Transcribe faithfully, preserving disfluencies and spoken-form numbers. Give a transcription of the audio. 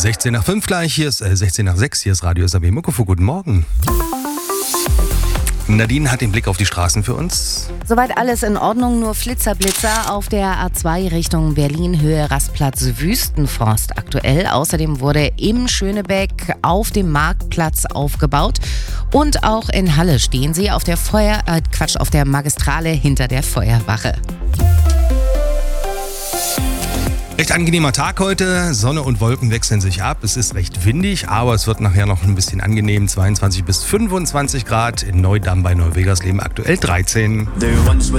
sechzehn nach fünf gleich, hier ist äh, sechzehn nach sechs, hier ist Radio S A B Muckefuck. Guten Morgen. Nadine hat den Blick auf die Straßen für uns. Soweit alles in Ordnung, nur Flitzerblitzer auf der A zwei Richtung Berlin, Höhe Rastplatz Wüstenforst aktuell. Außerdem wurde im Schönebeck auf dem Marktplatz aufgebaut. Und auch in Halle stehen sie auf der Feuer, äh, Quatsch, auf der Magistrale hinter der Feuerwache. Recht angenehmer Tag heute, Sonne und Wolken wechseln sich ab. Es ist recht windig, aber es wird nachher noch ein bisschen angenehm. zweiundzwanzig bis fünfundzwanzig Grad in Neudamm bei Neuwegersleben, aktuell dreizehn. There once was